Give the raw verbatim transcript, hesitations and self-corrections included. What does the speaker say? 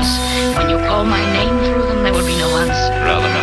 because when you call my name through them, there would be no answer. Rather not.